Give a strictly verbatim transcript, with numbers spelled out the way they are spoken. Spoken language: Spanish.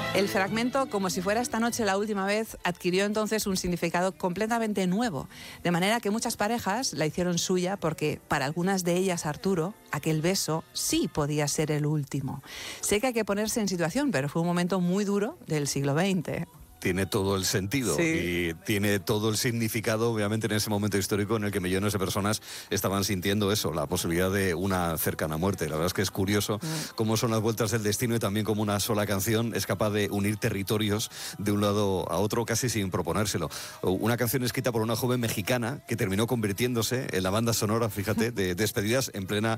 El fragmento, como si fuera esta noche la última vez, adquirió entonces un significado completamente nuevo, de manera que muchas parejas la hicieron suya porque para algunas de ellas, Arturo, aquel beso sí podía ser el último. Sé que hay que ponerse en situación, pero fue un momento muy duro del siglo veinte. Tiene todo el sentido sí. y tiene todo el significado, obviamente, en ese momento histórico en el que millones de personas estaban sintiendo eso, la posibilidad de una cercana muerte. La verdad es que es curioso mm. cómo son las vueltas del destino y también cómo una sola canción es capaz de unir territorios de un lado a otro casi sin proponérselo. Una canción escrita por una joven mexicana que terminó convirtiéndose en la banda sonora, fíjate, de despedidas en plena